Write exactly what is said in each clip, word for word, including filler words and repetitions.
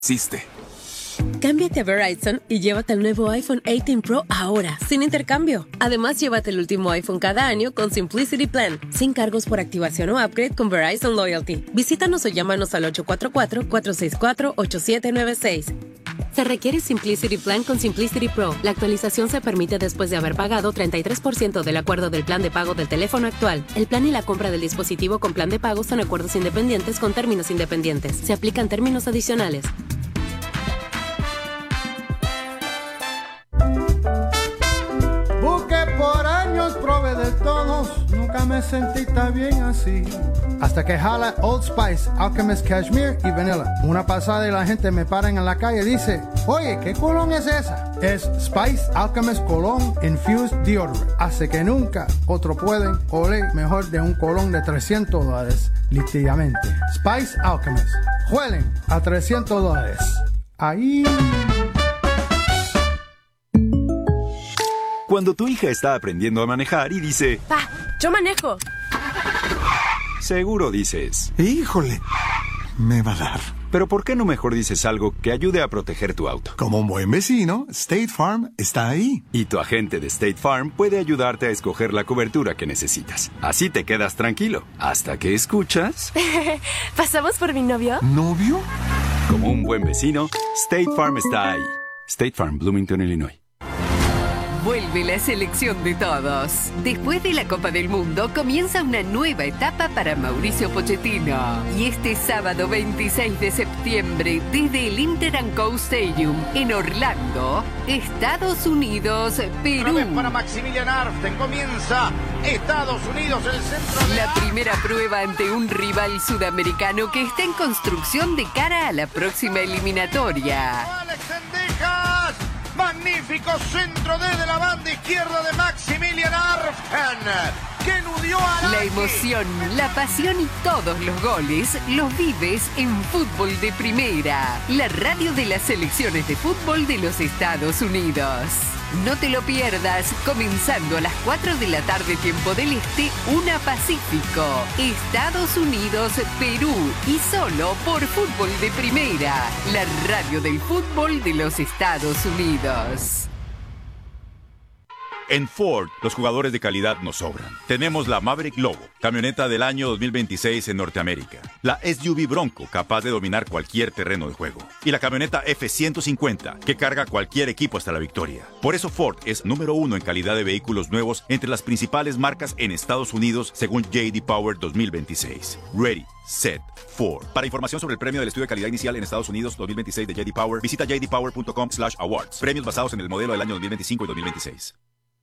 existe. Cámbiate a Verizon y llévate el nuevo iPhone dieciocho Pro ahora, sin intercambio. Además, llévate el último iPhone cada año con Simplicity Plan, sin cargos por activación o upgrade con Verizon Loyalty. Visítanos o llámanos al ocho cuatro cuatro, cuatro seis cuatro, ocho siete nueve seis. Se requiere Simplicity Plan con Simplicity Pro. La actualización se permite después de haber pagado treinta y tres por ciento del acuerdo del plan de pago del teléfono actual. El plan y la compra del dispositivo con plan de pago son acuerdos independientes con términos independientes. Se aplican términos adicionales. Por años probé de todos, nunca me sentí tan bien así. Hasta que jala Old Spice, Alchemist Cashmere y Vanilla. Una pasada y la gente me para en la calle y dice, oye, ¿qué colón es esa? Es Spice Alchemist Cologne Infused Deodorant. Hace que nunca otro pueden oler mejor de un colón de trescientos dólares, literalmente. Spice Alchemist. Huelen a trescientos dólares. Ahí... Cuando tu hija está aprendiendo a manejar y dice... ¡Pa! ¡Yo manejo! Seguro dices... ¡Híjole! Me va a dar. Pero ¿por qué no mejor dices algo que ayude a proteger tu auto? Como un buen vecino, State Farm está ahí. Y tu agente de State Farm puede ayudarte a escoger la cobertura que necesitas. Así te quedas tranquilo. Hasta que escuchas... ¿Pasamos por mi novio? ¿Novio? Como un buen vecino, State Farm está ahí. State Farm, Bloomington, Illinois. Vuelve la selección de todos. Después de la Copa del Mundo, comienza una nueva etapa para Mauricio Pochettino. Y este sábado veintiséis de septiembre, desde el Inter and Co Stadium, en Orlando, Estados Unidos, Perú. Una vez para Maximilian Arften, comienza Estados Unidos, el centro de... La primera prueba ante un rival sudamericano que está en construcción de cara a la próxima eliminatoria. Alex Sendejas. Magnífico centro desde la banda izquierda de Maximilian Arften, que nudió a la emoción, la pasión y todos los goles los vives en Fútbol de Primera, la radio de las selecciones de fútbol de los Estados Unidos. No te lo pierdas, comenzando a las cuatro de la tarde tiempo del Este, una Pacífico, Estados Unidos, Perú y solo por Fútbol de Primera, la radio del fútbol de los Estados Unidos. En Ford, los jugadores de calidad nos sobran. Tenemos la Maverick Lobo, camioneta del año dos mil veintiséis en Norteamérica. La S U V Bronco, capaz de dominar cualquier terreno de juego. Y la camioneta F ciento cincuenta, que carga cualquier equipo hasta la victoria. Por eso Ford es número uno en calidad de vehículos nuevos entre las principales marcas en Estados Unidos, según J D Power dos mil veintiséis. Ready, set, Ford. Para información sobre el premio del estudio de calidad inicial en Estados Unidos dos mil veintiséis de J D Power, visita j d power punto com slash awards. Premios basados en el modelo del año dos mil veinticinco y dos mil veintiséis.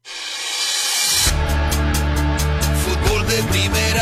Fútbol de Primera.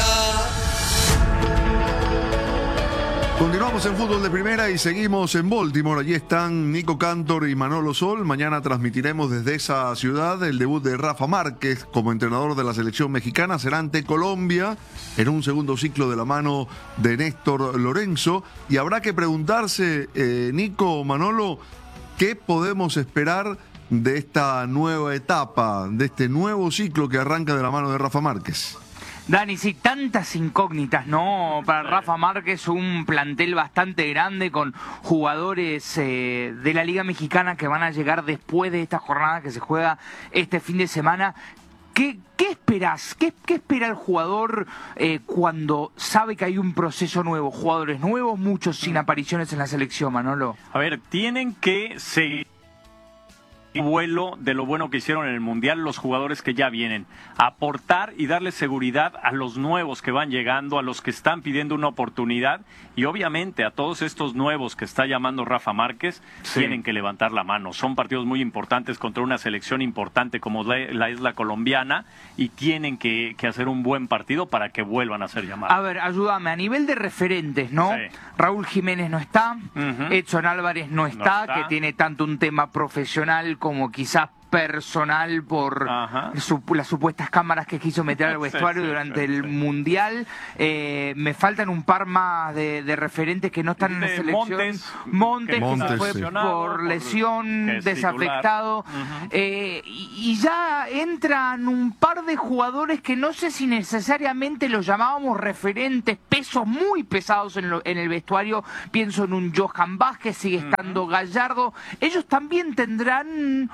Continuamos en Fútbol de Primera y seguimos en Baltimore. Allí están Nico Cantor y Manolo Sol. Mañana transmitiremos desde esa ciudad el debut de Rafa Márquez como entrenador de la selección mexicana. Será ante Colombia en un segundo ciclo de la mano de Néstor Lorenzo. Y habrá que preguntarse, eh, Nico, Manolo, ¿qué podemos esperar de esta nueva etapa, de este nuevo ciclo que arranca de la mano de Rafa Márquez? Dani, sí, tantas incógnitas, ¿no? Para Rafa Márquez, un plantel bastante grande con jugadores eh, de la Liga Mexicana que van a llegar después de esta jornada que se juega este fin de semana. ¿Qué, qué esperás? ¿Qué, qué espera el jugador eh, cuando sabe que hay un proceso nuevo? Jugadores nuevos, muchos sin apariciones en la selección, Manolo. A ver, tienen que seguir vuelo de lo bueno que hicieron en el Mundial los jugadores que ya vienen, aportar y darle seguridad a los nuevos que van llegando, a los que están pidiendo una oportunidad y obviamente a todos estos nuevos que está llamando Rafa Márquez, sí, tienen que levantar la mano. Son partidos muy importantes contra una selección importante como la, la isla colombiana y tienen que, que hacer un buen partido para que vuelvan a ser llamados. A ver, ayúdame, a nivel de referentes, ¿no? Sí. Raúl Jiménez no está, uh-huh. Edson Álvarez no está, no está, que tiene tanto un tema profesional como quizás personal por su, las supuestas cámaras que quiso meter al vestuario sí, sí, durante sí, el sí. Mundial. Eh, me faltan un par más de, de referentes que no están de en la selección. Montes, Montes, Montes que fue sí. por lesión, por desafectado. Uh-huh. eh, y, y ya entran un par de jugadores que no sé si necesariamente los llamábamos referentes, pesos muy pesados en, lo, en el vestuario. Pienso en un Johan Vázquez, sigue estando uh-huh. Gallardo. Ellos también tendrán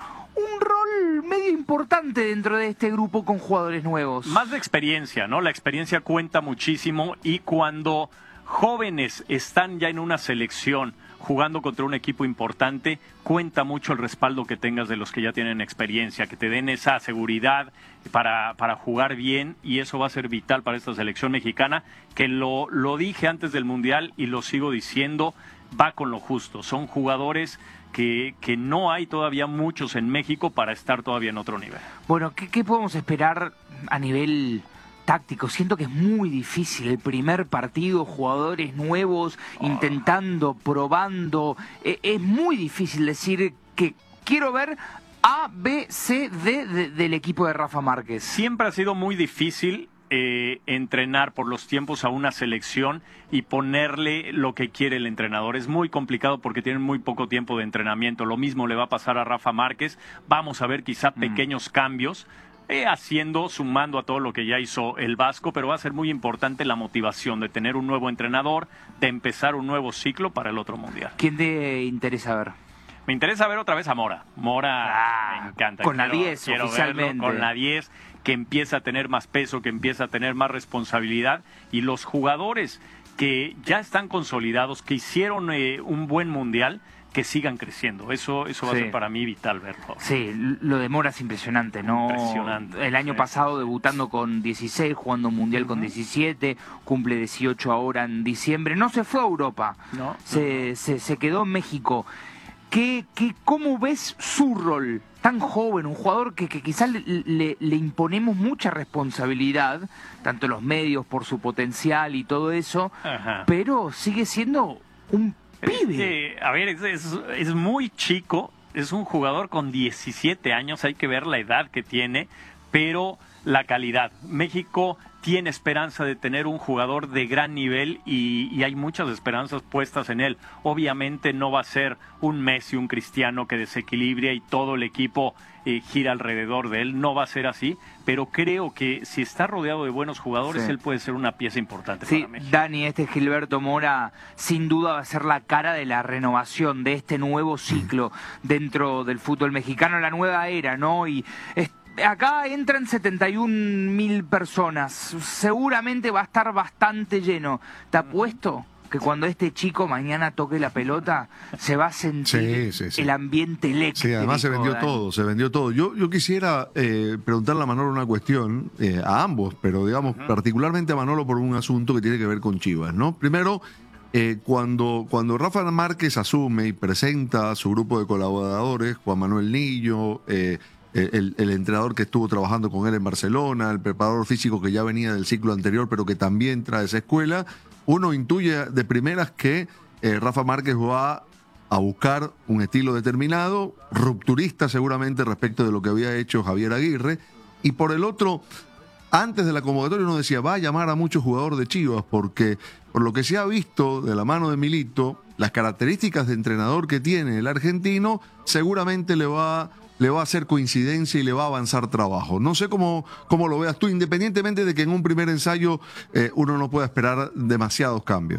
un rol medio importante dentro de este grupo con jugadores nuevos. Más de experiencia, ¿no? La experiencia cuenta muchísimo y cuando jóvenes están ya en una selección jugando contra un equipo importante, cuenta mucho el respaldo que tengas de los que ya tienen experiencia, que te den esa seguridad para, para jugar bien, y eso va a ser vital para esta selección mexicana, que lo, lo dije antes del Mundial y lo sigo diciendo, va con lo justo. Son jugadores que, que no hay todavía muchos en México para estar todavía en otro nivel. Bueno, ¿qué, qué podemos esperar a nivel táctico? Siento que es muy difícil el primer partido, jugadores nuevos, oh. intentando, probando. Eh, es muy difícil decir que quiero ver A, B, C, D de, del equipo de Rafa Márquez. Siempre ha sido muy difícil eh, entrenar por los tiempos a una selección y ponerle lo que quiere el entrenador. Es muy complicado porque tienen muy poco tiempo de entrenamiento. Lo mismo le va a pasar a Rafa Márquez. Vamos a ver quizá pequeños mm. cambios. Eh, haciendo, sumando a todo lo que ya hizo el Vasco, pero va a ser muy importante la motivación de tener un nuevo entrenador, de empezar un nuevo ciclo para el otro Mundial. ¿Quién te interesa ver? Me interesa ver otra vez a Mora. Mora ah, me encanta. Con quiero, la diez, quiero oficialmente. Verlo, con la diez, que empieza a tener más peso, que empieza a tener más responsabilidad. Y los jugadores que ya están consolidados, que hicieron eh, un buen Mundial, que sigan creciendo. Eso eso va sí. a ser para mí vital verlo. Sí, lo de Mora es impresionante, ¿no? Impresionante. El año sí. pasado debutando con dieciséis, jugando un Mundial uh-huh. con diecisiete, cumple dieciocho ahora en diciembre. No se fue a Europa, no, se, no. se, se quedó en México. ¿Qué, qué, ¿Cómo ves su rol? Tan joven, un jugador que, que quizás le, le, le imponemos mucha responsabilidad, tanto los medios por su potencial y todo eso, Ajá. pero sigue siendo un pibe. Eh, a ver, es, es, es muy chico, es un jugador con diecisiete años, hay que ver la edad que tiene, pero la calidad. México tiene esperanza de tener un jugador de gran nivel y, y hay muchas esperanzas puestas en él. Obviamente no va a ser un Messi, un Cristiano que desequilibra y todo el equipo eh, gira alrededor de él. No va a ser así, pero creo que si está rodeado de buenos jugadores, sí. él puede ser una pieza importante sí, para México. Dani, este Gilberto Mora sin duda va a ser la cara de la renovación de este nuevo ciclo dentro del fútbol mexicano, la nueva era, ¿no? Y es acá entran setenta y un mil personas, seguramente va a estar bastante lleno. Te apuesto que cuando este chico mañana toque la pelota se va a sentir sí, sí, sí. el ambiente eléctrico. Sí, además se vendió Dani. todo, se vendió todo. Yo, yo quisiera eh, preguntarle a Manolo una cuestión, eh, a ambos, pero digamos uh-huh. particularmente a Manolo por un asunto que tiene que ver con Chivas, ¿no? Primero, eh, cuando, cuando Rafa Márquez asume y presenta a su grupo de colaboradores, Juan Manuel Niño, eh, El, el entrenador que estuvo trabajando con él en Barcelona, el preparador físico que ya venía del ciclo anterior pero que también trae esa escuela, uno intuye de primeras que eh, Rafa Márquez va a buscar un estilo determinado, rupturista seguramente respecto de lo que había hecho Javier Aguirre, y por el otro, antes de la convocatoria uno decía, va a llamar a muchos jugadores de Chivas, porque por lo que se ha visto de la mano de Milito, las características de entrenador que tiene el argentino seguramente le va a le va a hacer coincidencia y le va a avanzar trabajo. No sé cómo, cómo lo veas tú, independientemente de que en un primer ensayo eh, uno no pueda esperar demasiados cambios.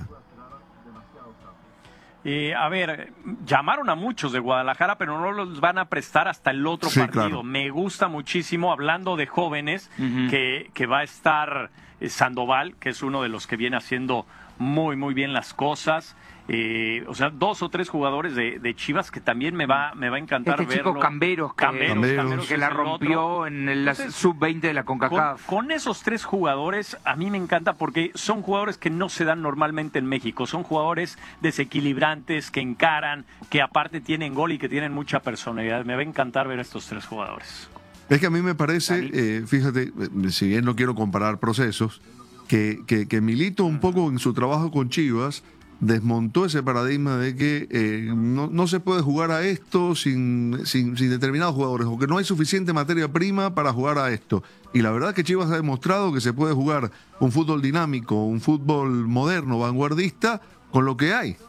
Eh, a ver, llamaron a muchos de Guadalajara, pero no los van a prestar hasta el otro sí, partido. Claro. Me gusta muchísimo, hablando de jóvenes, uh-huh. que, que va a estar eh, Sandoval, que es uno de los que viene haciendo muy, muy bien las cosas. Eh, o sea, dos o tres jugadores de, de Chivas que también me va me va a encantar este verlo. chico Camberos, que, Camberos, Camberos, Camberos que la rompió en el sub veinte de la CONCACAF. Con, con esos tres jugadores a mí me encanta porque son jugadores que no se dan normalmente en México. Son jugadores desequilibrantes, que encaran, que aparte tienen gol y que tienen mucha personalidad. Me va a encantar ver a estos tres jugadores. Es que a mí me parece, eh, fíjate, si bien no quiero comparar procesos, que, que, que Milito un poco en su trabajo con Chivas desmontó ese paradigma de que eh, no, no se puede jugar a esto sin, sin, sin determinados jugadores, o que no hay suficiente materia prima para jugar a esto. Y la verdad que Chivas ha demostrado que se puede jugar un fútbol dinámico, un fútbol moderno, vanguardista, con lo que hay.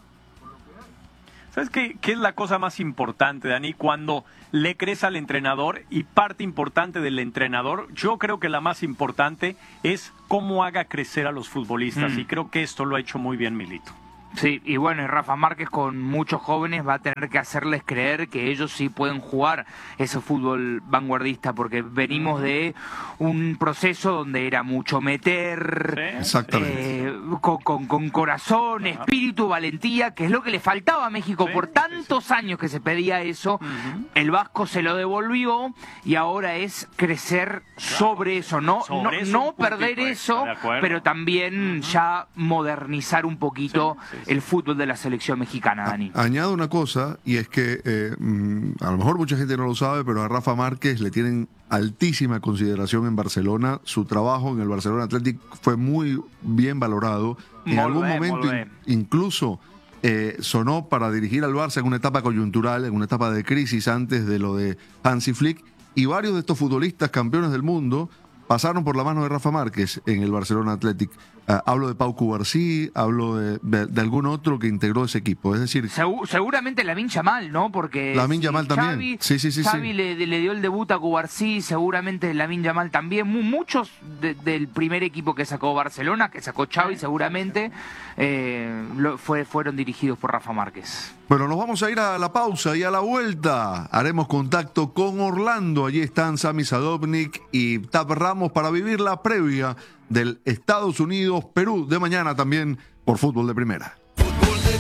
¿Sabes qué, qué es la cosa más importante, Dani? Cuando le crees al entrenador, y parte importante del entrenador, yo creo que la más importante es cómo haga crecer a los futbolistas, mm. y creo que esto lo ha hecho muy bien Milito. Sí, y bueno, y Rafa Márquez con muchos jóvenes va a tener que hacerles creer que ellos sí pueden jugar ese fútbol vanguardista, porque venimos de un proceso donde era mucho meter, sí, eh, con, con, con corazón, espíritu, valentía, que es lo que le faltaba a México, sí, por tantos sí, sí. años que se pedía eso. Uh-huh. El Vasco se lo devolvió y ahora es crecer sobre eso, no, sobre no, eso no perder eso, pero también uh-huh. ya modernizar un poquito sí, sí, sí. el fútbol de la selección mexicana, Dani. A, añado una cosa, y es que eh, a lo mejor mucha gente no lo sabe, pero a Rafa Márquez le tienen altísima consideración en Barcelona. Su trabajo en el Barcelona Athletic fue muy bien valorado. En Molt algún bé, momento in, incluso eh, sonó para dirigir al Barça en una etapa coyuntural, en una etapa de crisis antes de lo de Hansi Flick, y varios de estos futbolistas campeones del mundo pasaron por la mano de Rafa Márquez en el Barcelona Athletic. Uh, hablo de Pau Cubarsí, hablo de, de, de algún otro que integró ese equipo. Es decir, Segu seguramente Lamine Yamal, ¿no? Porque Lamine si Yamal Xavi, también. Sí, sí, sí. Xavi sí. Le, le dio el debut a Cubarsí, seguramente Lamine Yamal también. Muchos de, del primer equipo que sacó Barcelona, que sacó Xavi seguramente, eh, lo, fue, fueron dirigidos por Rafa Márquez. Bueno, nos vamos a ir a la pausa y a la vuelta haremos contacto con Orlando. Allí están Sami Sadovnik y Tab Ramos para vivir la previa del Estados Unidos-Perú de mañana también por Fútbol de Primera. Fútbol de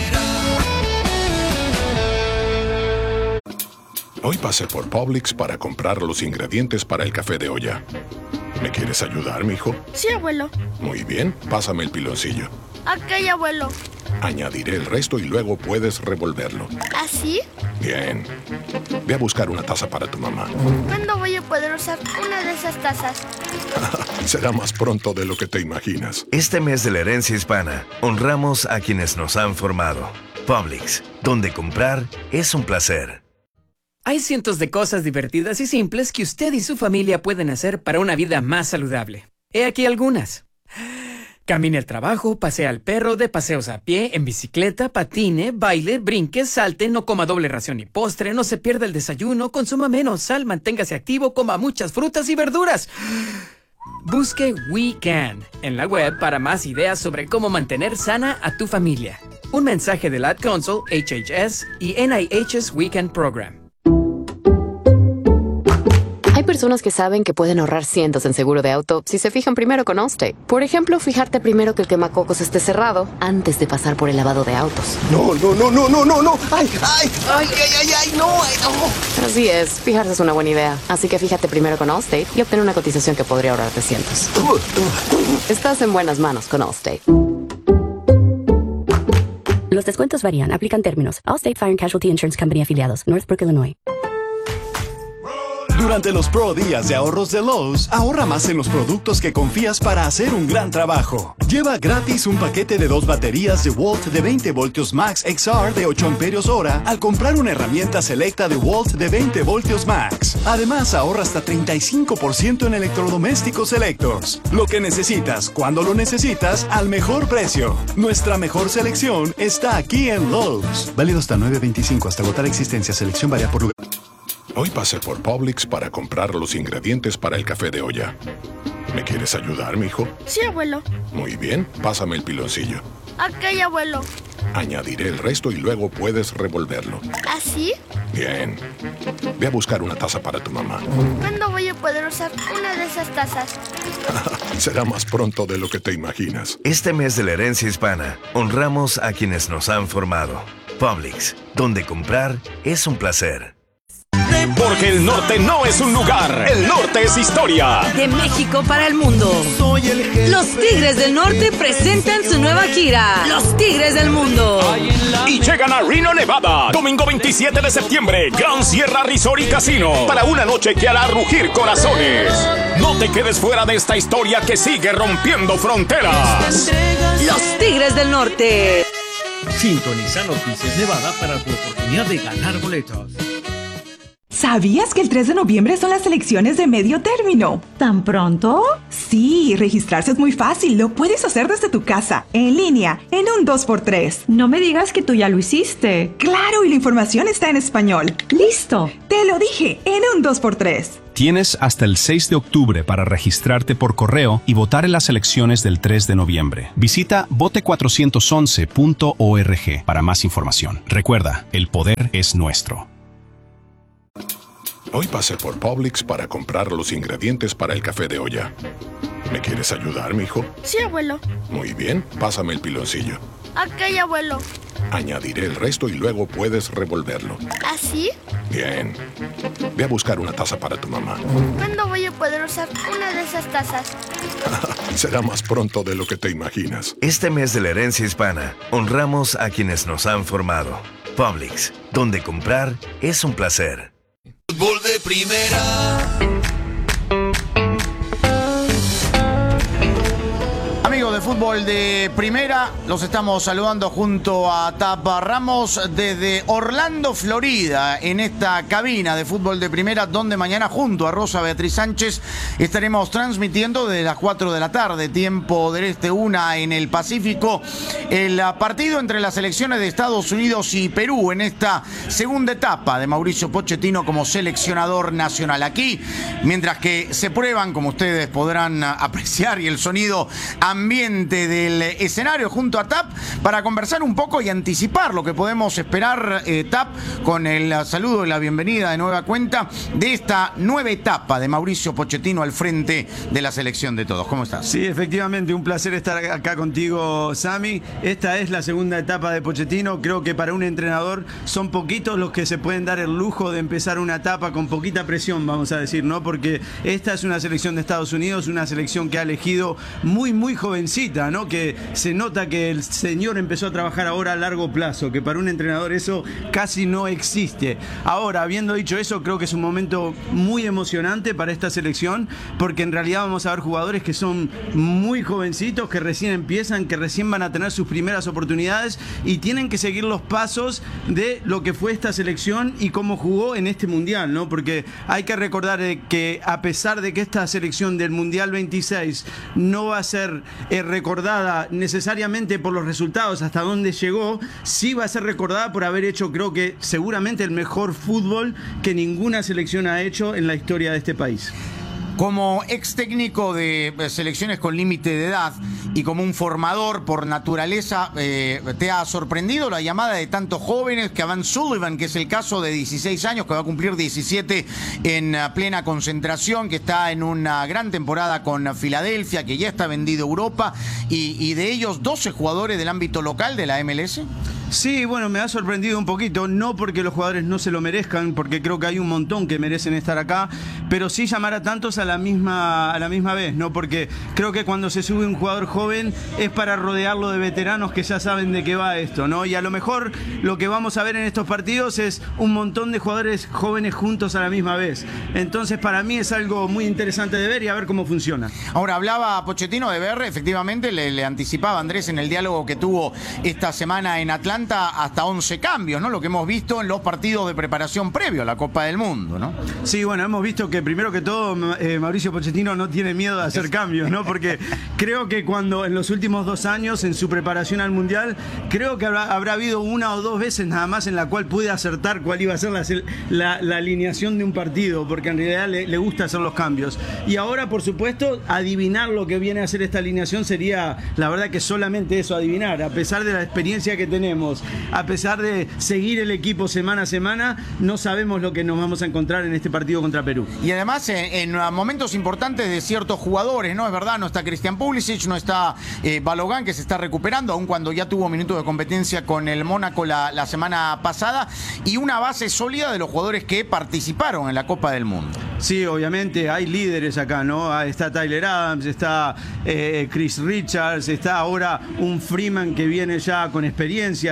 Primera. Hoy pasé por Publix para comprar los ingredientes para el café de olla. ¿Me quieres ayudar, mijo? Sí, abuelo. Muy bien, pásame el piloncillo. Ok, abuelo. Añadiré el resto y luego puedes revolverlo. ¿Así? Bien. Ve a buscar una taza para tu mamá. ¿Cuándo voy a poder usar una de esas tazas? Será más pronto de lo que te imaginas. Este mes de la herencia hispana, honramos a quienes nos han formado. Publix, donde comprar es un placer. Hay cientos de cosas divertidas y simples que usted y su familia pueden hacer para una vida más saludable. He aquí algunas. Camine al trabajo, pasea al perro, dé paseos a pie, en bicicleta, patine, baile, brinque, salte, no coma doble ración ni postre, no se pierda el desayuno, consuma menos sal, manténgase activo, coma muchas frutas y verduras. Busque We Can en la web para más ideas sobre cómo mantener sana a tu familia. Un mensaje del Ad Council, H H S y N I H's We Can Program. Hay personas que saben que pueden ahorrar cientos en seguro de auto si se fijan primero con Allstate. Por ejemplo, fijarte primero que el quemacocos esté cerrado antes de pasar por el lavado de autos. No, no, no, no, no, no, no. Ay, ay, ay, ay, ay, ay, no, ay, no. Así es, fijarse es una buena idea. Así que fíjate primero con Allstate y obtén una cotización que podría ahorrarte cientos. Estás en buenas manos con Allstate. Los descuentos varían. Aplican términos. Allstate Fire and Casualty Insurance Company afiliados. Northbrook, Illinois. Durante los Pro Días de Ahorros de Lowe's, ahorra más en los productos que confías para hacer un gran trabajo. Lleva gratis un paquete de dos baterías DeWalt de veinte voltios Max X R de ocho amperios hora al comprar una herramienta selecta DeWalt de veinte voltios Max. Además, ahorra hasta treinta y cinco por ciento en electrodomésticos selectos. Lo que necesitas, cuando lo necesitas, al mejor precio. Nuestra mejor selección está aquí en Lowe's. Válido hasta nueve veinticinco, hasta agotar existencia. Selección varía por lugar. Hoy pasé por Publix para comprar los ingredientes para el café de olla. ¿Me quieres ayudar, mijo? Sí, abuelo. Muy bien, pásame el piloncillo. Ok, abuelo. Añadiré el resto y luego puedes revolverlo. ¿Así? Bien. Ve a buscar una taza para tu mamá. ¿Cuándo voy a poder usar una de esas tazas? Será más pronto de lo que te imaginas. Este mes de la herencia hispana, honramos a quienes nos han formado. Publix, donde comprar es un placer. Porque el norte no es un lugar, el norte es historia. De México para el mundo. Los Tigres del Norte presentan su nueva gira, Los Tigres del Mundo. Y llegan a Reno, Nevada, domingo veintisiete de septiembre, Gran Sierra Resort y Casino, para una noche que hará rugir corazones. No te quedes fuera de esta historia que sigue rompiendo fronteras. Los Tigres del Norte. Sintoniza Noticias Nevada para tu oportunidad de ganar boletos. ¿Sabías que el tres de noviembre son las elecciones de medio término? ¿Tan pronto? Sí, registrarse es muy fácil. Lo puedes hacer desde tu casa, en línea, en un dos por tres. No me digas que tú ya lo hiciste. Claro, y la información está en español. ¡Listo! Te lo dije, en un dos por tres. Tienes hasta el seis de octubre para registrarte por correo y votar en las elecciones del tres de noviembre. Visita vote cuatrocientos once punto org para más información. Recuerda, el poder es nuestro. Hoy pasé por Publix para comprar los ingredientes para el café de olla. ¿Me quieres ayudar, mijo? Sí, abuelo. Muy bien, pásame el piloncillo. Ok, abuelo. Añadiré el resto y luego puedes revolverlo. ¿Así? Bien. Ve a buscar una taza para tu mamá. ¿Cuándo voy a poder usar una de esas tazas? Será más pronto de lo que te imaginas. Este mes de la herencia hispana, honramos a quienes nos han formado. Publix, donde comprar es un placer. Fútbol de primera. Amigos de Fútbol de Primera, los estamos saludando junto a Tapa Ramos desde Orlando, Florida, en esta cabina de Fútbol de Primera, donde mañana junto a Rosa Beatriz Sánchez estaremos transmitiendo desde las cuatro de la tarde, tiempo del este, una en el Pacífico, el partido entre las selecciones de Estados Unidos y Perú en esta segunda etapa de Mauricio Pochettino como seleccionador nacional. Aquí, mientras que se prueban, como ustedes podrán apreciar, y el sonido ambiente del escenario junto a Tap, para conversar un poco y anticipar lo que podemos esperar, eh, Tap, con el saludo y la bienvenida de nueva cuenta de esta nueva etapa de Mauricio Pochettino al frente de la selección de todos. ¿Cómo estás? Sí, efectivamente, un placer estar acá contigo, Sammy. Esta es la segunda etapa de Pochettino. Creo que para un entrenador son poquitos los que se pueden dar el lujo de empezar una etapa con poquita presión, vamos a decir, ¿no? Porque esta es una selección de Estados Unidos, una selección que ha elegido muy, muy jovencita, ¿no? Que se nota que el señor empezó a trabajar ahora a largo plazo, que para un entrenador eso casi no existe. Ahora, habiendo dicho eso, creo que es un momento muy emocionante para esta selección, porque en realidad vamos a ver jugadores que son muy jovencitos, que recién empiezan, que recién van a tener sus primeras oportunidades y tienen que seguir los pasos de lo que fue esta selección y cómo jugó en este Mundial, ¿no? Porque hay que recordar que a pesar de que esta selección del Mundial veintiséis no va a ser eh, recordada necesariamente por los resultados hasta dónde llegó, sí va a ser recordada por haber hecho, creo que seguramente, el mejor fútbol que ninguna selección ha hecho en la historia de este país. Como ex técnico de selecciones con límite de edad y como un formador por naturaleza, eh, ¿te ha sorprendido la llamada de tantos jóvenes? Que Van Sullivan, que es el caso de dieciséis años, que va a cumplir diecisiete en plena concentración, que está en una gran temporada con Filadelfia, que ya está vendido a Europa, y, y de ellos doce jugadores del ámbito local de la M L S. Sí, bueno, me ha sorprendido un poquito, no porque los jugadores no se lo merezcan, porque creo que hay un montón que merecen estar acá, pero sí llamar a tantos a la misma, a la misma vez, ¿no? Porque creo que cuando se sube un jugador joven es para rodearlo de veteranos que ya saben de qué va esto, ¿no? Y a lo mejor lo que vamos a ver en estos partidos es un montón de jugadores jóvenes juntos a la misma vez. Entonces, para mí es algo muy interesante de ver y a ver cómo funciona. Ahora, hablaba Pochettino de ver, efectivamente, le, le anticipaba Andrés en el diálogo que tuvo esta semana en Atlanta, hasta once cambios, ¿no? Lo que hemos visto en los partidos de preparación previo a la Copa del Mundo, ¿no? Sí, bueno, hemos visto que primero que todo eh, Mauricio Pochettino no tiene miedo de hacer cambios, ¿no? Porque creo que cuando en los últimos dos años en su preparación al Mundial, creo que habrá, habrá habido una o dos veces nada más en la cual pude acertar cuál iba a ser la, la, la alineación de un partido, porque en realidad le, le gusta hacer los cambios. Y ahora, por supuesto, adivinar lo que viene a hacer esta alineación sería, la verdad, que solamente eso, adivinar, a pesar de la experiencia que tenemos, a pesar de seguir el equipo semana a semana, no sabemos lo que nos vamos a encontrar en este partido contra Perú. Y además en, en momentos importantes de ciertos jugadores, ¿no? Es verdad, no está Christian Pulisic, no está eh, Balogan, que se está recuperando, aun cuando ya tuvo minutos de competencia con el Mónaco la, la semana pasada, y una base sólida de los jugadores que participaron en la Copa del Mundo. Sí, obviamente hay líderes acá, ¿no? Está Tyler Adams, está eh, Chris Richards, está ahora un Freeman que viene ya con experiencia,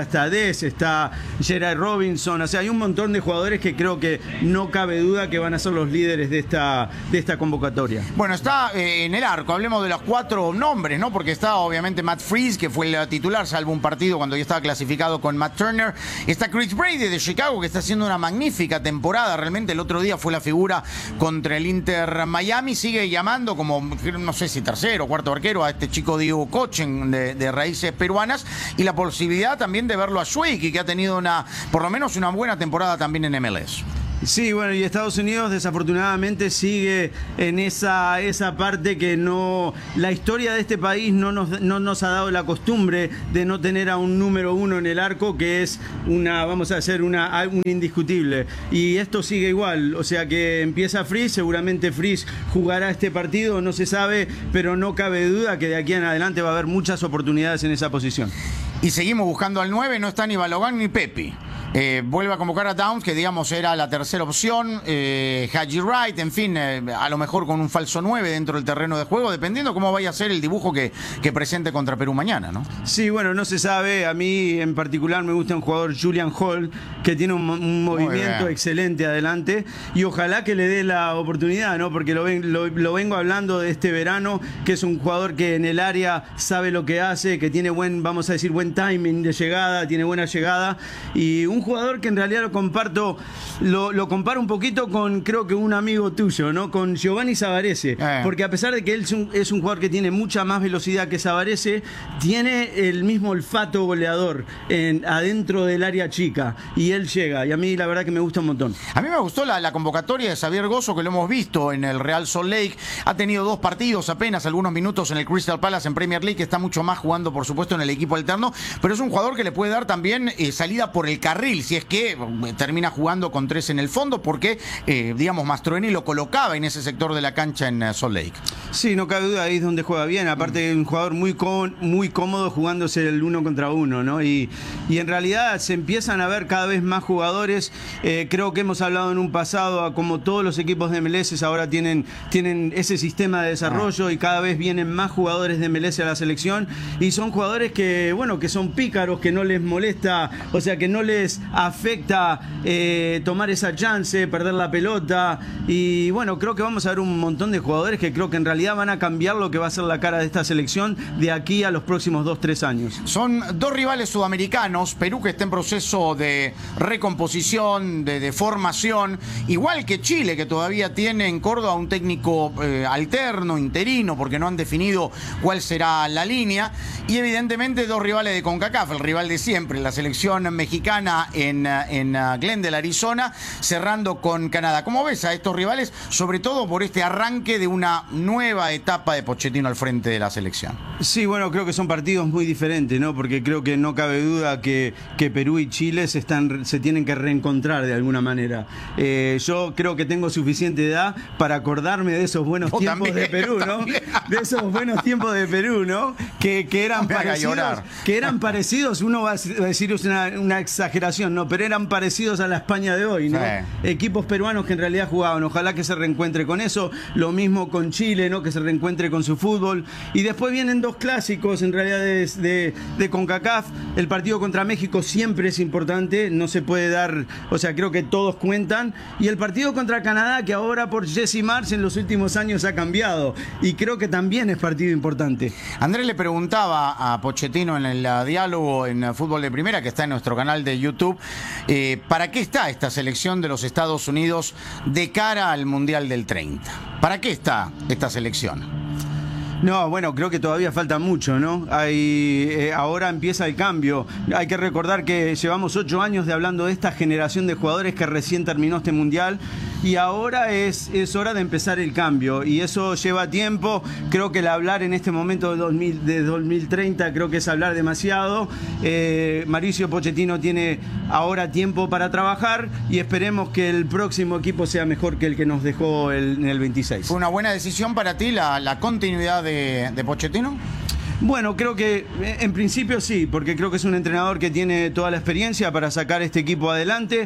está Dez, está Gerard Robinson, o sea, hay un montón de jugadores que creo que no cabe duda que van a ser los líderes de esta, de esta convocatoria. Bueno, está eh, en el arco, hablemos de los cuatro nombres, ¿no? Porque está obviamente Matt Freese, que fue el titular, salvo un partido cuando ya estaba clasificado con Matt Turner. Está Chris Brady de Chicago, que está haciendo una magnífica temporada. Realmente el otro día fue la figura contra el Inter Miami. Sigue llamando como, no sé si tercero o cuarto arquero, a este chico Diego Cochen de, de raíces peruanas. Y la posibilidad también de verlo a Schweiki, que ha tenido una, por lo menos una buena temporada también en M L S. Sí, bueno, y Estados Unidos desafortunadamente sigue en esa, esa parte que no... La historia de este país no nos, no nos ha dado la costumbre de no tener a un número uno en el arco, que es una, vamos a hacer una, un indiscutible. Y esto sigue igual, o sea que empieza Freese, seguramente Freese jugará este partido, no se sabe, pero no cabe duda que de aquí en adelante va a haber muchas oportunidades en esa posición. Y seguimos buscando al nueve, no está ni Balogan ni Pepi. Eh, vuelve a convocar a Downs, que digamos era la tercera opción, eh, Haji Wright, en fin, eh, a lo mejor con un falso nueve dentro del terreno de juego, dependiendo cómo vaya a ser el dibujo que, que presente contra Perú mañana, ¿no? Sí, bueno, no se sabe, a mí en particular me gusta un jugador, Julian Hall, que tiene un, un movimiento excelente adelante, y ojalá que le dé la oportunidad, ¿no? Porque lo, ven, lo, lo vengo hablando de este verano, que es un jugador que en el área sabe lo que hace, que tiene buen, vamos a decir, buen timing de llegada, tiene buena llegada, y un jugador que en realidad lo comparto, lo, lo comparo un poquito con, creo que un amigo tuyo, ¿no? Con Giovanni Savarese, eh. porque a pesar de que él es un, es un jugador que tiene mucha más velocidad que Savarese, tiene el mismo olfato goleador en, adentro del área chica, y él llega, y a mí la verdad que me gusta un montón. A mí me gustó la, la convocatoria de Xavier Gozo, que lo hemos visto en el Real Salt Lake, ha tenido dos partidos apenas, algunos minutos en el Crystal Palace en Premier League, que está mucho más jugando por supuesto en el equipo alterno, pero es un jugador que le puede dar también eh, salida por el carril, si es que termina jugando con tres en el fondo, porque, eh, digamos, Mastroeni lo colocaba en ese sector de la cancha en uh, Salt Lake. Sí, no cabe duda, ahí es donde juega bien. Aparte, mm. un jugador muy, con, muy cómodo jugándose el uno contra uno, ¿no? Y, y en realidad se empiezan a ver cada vez más jugadores. Eh, creo que hemos hablado en un pasado a como todos los equipos de M L S ahora tienen, tienen ese sistema de desarrollo, ah. y cada vez vienen más jugadores de M L S a la selección. Y son jugadores que, bueno, que son pícaros, que no les molesta, o sea, que no les afecta eh, tomar esa chance, perder la pelota, y bueno, creo que vamos a ver un montón de jugadores que creo que en realidad van a cambiar lo que va a ser la cara de esta selección de aquí a los próximos dos, tres años. Son dos rivales sudamericanos, Perú que está en proceso de recomposición, de, de formación, igual que Chile, que todavía tiene en Córdoba un técnico eh, alterno, interino, porque no han definido cuál será la línea, y evidentemente dos rivales de CONCACAF, el rival de siempre, la selección mexicana en, en Glendale, Arizona, cerrando con Canadá. ¿Cómo ves a estos rivales, sobre todo por este arranque de una nueva etapa de Pochettino al frente de la selección? Sí, bueno, creo que son partidos muy diferentes, ¿no? Porque creo que no cabe duda que, que Perú y Chile se, están, se tienen que reencontrar de alguna manera. Eh, yo creo que tengo suficiente edad para acordarme de esos buenos yo tiempos también, de Perú, ¿no? También. De esos buenos tiempos de Perú, ¿no? Que, que eran no parecidos, que eran parecidos, uno va a decir es una, una exageración, ¿no? Pero eran parecidos a la España de hoy, ¿no? Sí. Equipos peruanos que en realidad jugaban, ojalá que se reencuentre con eso, lo mismo con Chile, ¿no? Que se reencuentre con su fútbol, y después vienen dos clásicos en realidad de, de, de CONCACAF. El partido contra México siempre es importante, no se puede dar, o sea, creo que todos cuentan, y el partido contra Canadá, que ahora por Jesse Marsch en los últimos años ha cambiado, y creo que también es partido importante. Andrés le preguntaba a Pochettino en el uh, diálogo en uh, Fútbol de Primera, que está en nuestro canal de YouTube, eh, ¿para qué está esta selección de los Estados Unidos de cara al Mundial del treinta? ¿Para qué está esta selección? No, bueno, creo que todavía falta mucho, ¿no? Hay, eh, ahora empieza el cambio. Hay que recordar que llevamos ocho años de hablando de esta generación de jugadores que recién terminó este Mundial, y ahora es, es hora de empezar el cambio, y eso lleva tiempo. Creo que el hablar en este momento de, dos mil, de dos mil treinta creo que es hablar demasiado. Eh, Mauricio Pochettino tiene ahora tiempo para trabajar, y esperemos que el próximo equipo sea mejor que el que nos dejó el, en el veintiséis. ¿Fue una buena decisión para ti la, la continuidad de, de Pochettino? Bueno, creo que en principio sí, porque creo que es un entrenador que tiene toda la experiencia para sacar este equipo adelante.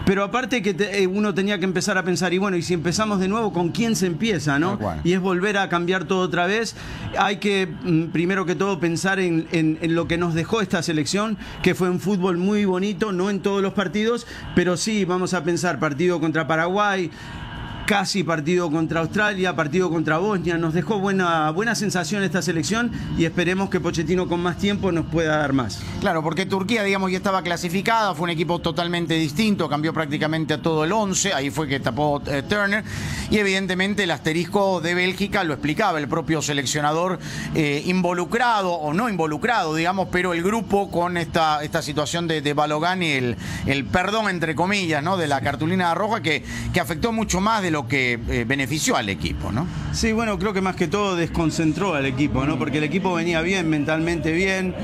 Pero aparte que te, uno tenía que empezar a pensar, y bueno, y si empezamos de nuevo, ¿con quién se empieza, no? Bueno. Y es volver a cambiar todo otra vez. Hay que, primero que todo, pensar en, en, en lo que nos dejó esta selección, que fue un fútbol muy bonito, no en todos los partidos, pero sí, vamos a pensar partido contra Paraguay, casi partido contra Australia, partido contra Bosnia. Nos dejó buena, buena sensación esta selección y esperemos que Pochettino con más tiempo nos pueda dar más. Claro, porque Turquía, digamos, ya estaba clasificada, fue un equipo totalmente distinto, cambió prácticamente a todo el once, ahí fue que tapó eh, Turner, y evidentemente el asterisco de Bélgica lo explicaba el propio seleccionador, eh, involucrado o no involucrado, digamos, pero el grupo con esta, esta situación de, de Balogun y el, el perdón, entre comillas, ¿no?, de la cartulina roja que, que afectó mucho más de lo que eh, benefició al equipo, ¿no? Sí, bueno, creo que más que todo desconcentró al equipo, ¿no? Porque el equipo venía bien, mentalmente bien,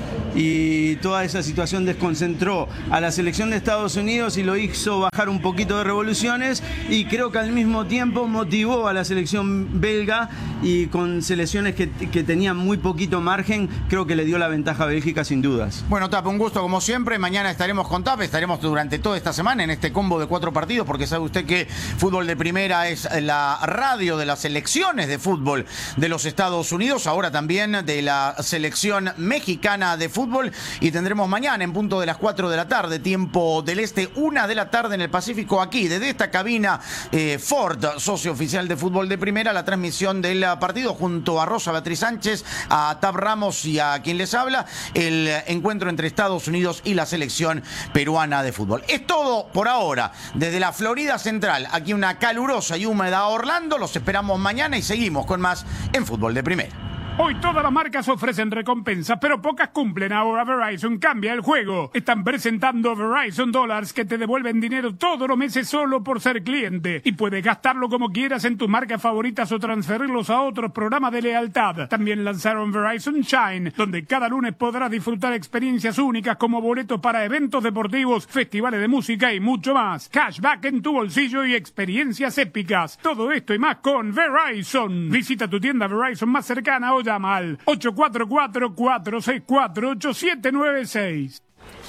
y toda esa situación desconcentró a la selección de Estados Unidos y lo hizo bajar un poquito de revoluciones, y creo que al mismo tiempo motivó a la selección belga, y con selecciones que, que tenían muy poquito margen, creo que le dio la ventaja a Bélgica sin dudas. Bueno, Tap, un gusto como siempre. Mañana estaremos con Tap, estaremos durante toda esta semana en este combo de cuatro partidos, porque sabe usted que Fútbol de Primera es la radio de las selecciones de fútbol de los Estados Unidos, ahora también de la selección mexicana de fútbol, y tendremos mañana en punto de las cuatro de la tarde, tiempo del este, una de la tarde en el Pacífico, aquí desde esta cabina eh, Ford, socio oficial de Fútbol de Primera, la transmisión del partido junto a Rosa Beatriz Sánchez, a Tab Ramos y a quien les habla, el encuentro entre Estados Unidos y la selección peruana de fútbol. Es todo por ahora desde la Florida Central, aquí una calurosa y húmeda Orlando. Los esperamos mañana y seguimos con más en Fútbol de Primera. Hoy todas las marcas ofrecen recompensas, pero pocas cumplen. Ahora Verizon cambia el juego. Están presentando Verizon Dollars, que te devuelven dinero todos los meses solo por ser cliente. Y puedes gastarlo como quieras en tus marcas favoritas o transferirlos a otros programas de lealtad. También lanzaron Verizon Shine, donde cada lunes podrás disfrutar experiencias únicas como boletos para eventos deportivos, festivales de música y mucho más. Cashback en tu bolsillo y experiencias épicas. Todo esto y más con Verizon. Visita tu tienda Verizon más cercana o llama al ocho cuatro cuatro, cuatro seis cuatro, ocho siete nueve seis.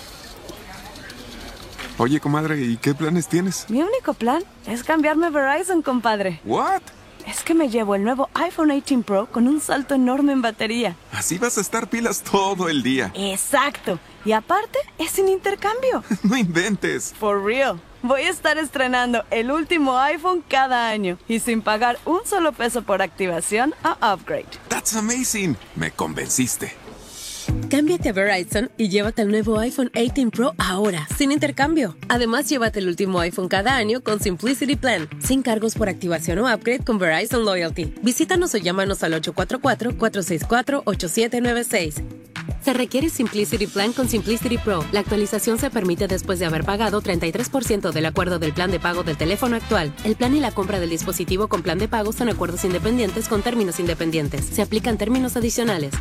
Oye, comadre, ¿y qué planes tienes? Mi único plan es cambiarme a Verizon, compadre. ¿What? Es que me llevo el nuevo iPhone dieciocho Pro con un salto enorme en batería. Así vas a estar pilas todo el día. Exacto. Y aparte, es sin intercambio. No inventes. For real. Voy a estar estrenando el último iPhone cada año y sin pagar un solo peso por activación o upgrade. That's amazing. Me convenciste. Cámbiate a Verizon y llévate el nuevo iPhone dieciocho Pro ahora, sin intercambio. Además, llévate el último iPhone cada año con Simplicity Plan, sin cargos por activación o upgrade con Verizon Loyalty. Visítanos o llámanos al ocho cuatro cuatro, cuatro seis cuatro, ocho siete nueve seis. Se requiere Simplicity Plan con Simplicity Pro. La actualización se permite después de haber pagado treinta y tres por ciento del acuerdo del plan de pago del teléfono actual. El plan y la compra del dispositivo con plan de pago son acuerdos independientes con términos independientes. Se aplican términos adicionales.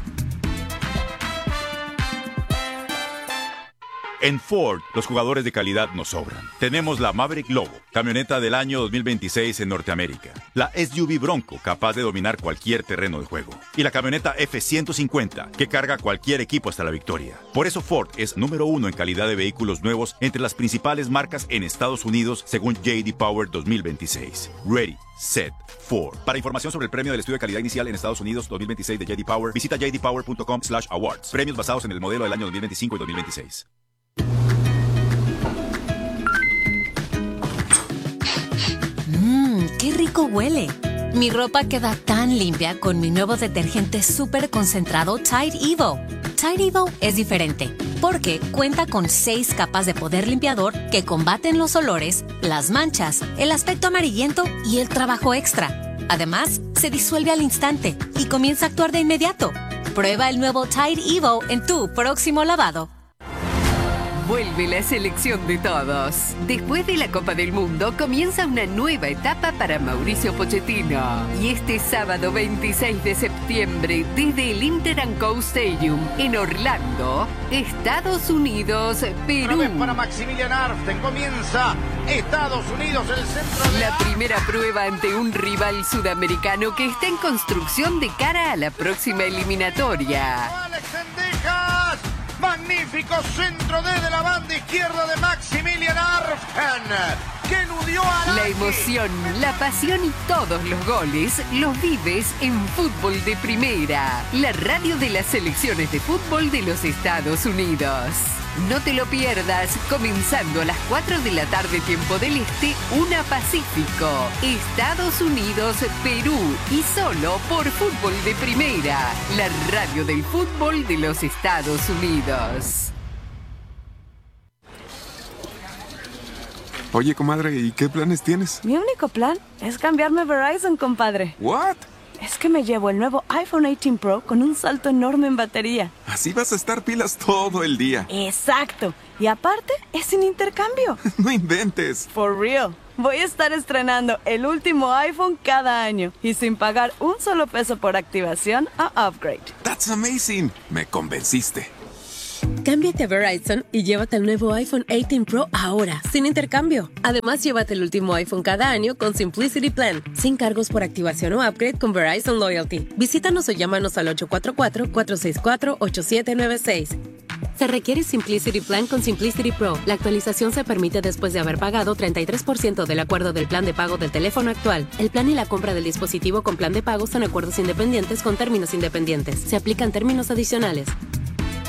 En Ford, los jugadores de calidad nos sobran. Tenemos la Maverick Lobo, camioneta del año dos mil veintiséis en Norteamérica. La S U V Bronco, capaz de dominar cualquier terreno de juego. Y la camioneta F ciento cincuenta, que carga cualquier equipo hasta la victoria. Por eso Ford es número uno en calidad de vehículos nuevos entre las principales marcas en Estados Unidos, según J D Power dos mil veintiséis. Ready, set, Ford. Para información sobre el premio del estudio de calidad inicial en Estados Unidos dos mil veintiséis de J D Power, visita j d power punto com slash awards. Premios basados en el modelo del año dos mil veinticinco y dos mil veintiséis. Mmm, qué rico huele. Mi ropa queda tan limpia con mi nuevo detergente súper concentrado Tide Evo. Tide Evo es diferente porque cuenta con seis capas de poder limpiador que combaten los olores, las manchas, el aspecto amarillento y el trabajo extra. Además, se disuelve al instante y comienza a actuar de inmediato. Prueba el nuevo Tide Evo en tu próximo lavado. Vuelve la selección de todos. Después de la Copa del Mundo comienza una nueva etapa para Mauricio Pochettino. Y este sábado veintiséis de septiembre, desde el Inter and Co Stadium en Orlando, Estados Unidos, Perú. Una vez para Maximilian Arften, comienza Estados Unidos, el centro de... La primera prueba ante un rival sudamericano que está en construcción de cara a la próxima eliminatoria. Alex Sendejas, magnífico. magnífico centro desde la banda izquierda de Maximilian Arfan, que eludió a La emoción, la pasión y todos los goles los vives en Fútbol de Primera, la radio de las selecciones de fútbol de los Estados Unidos. No te lo pierdas, comenzando a las cuatro de la tarde tiempo del Este, una Pacífico, Estados Unidos, Perú, y solo por Fútbol de Primera, la radio del fútbol de los Estados Unidos. Oye, comadre, ¿y qué planes tienes? Mi único plan es cambiarme a Verizon, compadre. ¿What? Es que me llevo el nuevo iPhone dieciocho Pro con un salto enorme en batería. Así vas a estar pilas todo el día. Exacto. Y aparte, es sin intercambio. No inventes. For real. Voy a estar estrenando el último iPhone cada año y sin pagar un solo peso por activación o upgrade. That's amazing. Me convenciste. Cámbiate a Verizon y llévate el nuevo iPhone dieciocho Pro ahora, sin intercambio. Además, llévate el último iPhone cada año con Simplicity Plan, sin cargos por activación o upgrade con Verizon Loyalty. Visítanos o llámanos al ocho cuatro cuatro, cuatro seis cuatro, ocho siete nueve seis. Se requiere Simplicity Plan con Simplicity Pro. La actualización se permite después de haber pagado treinta y tres por ciento del acuerdo del plan de pago del teléfono actual. El plan y la compra del dispositivo con plan de pago son acuerdos independientes con términos independientes. Se aplican términos adicionales.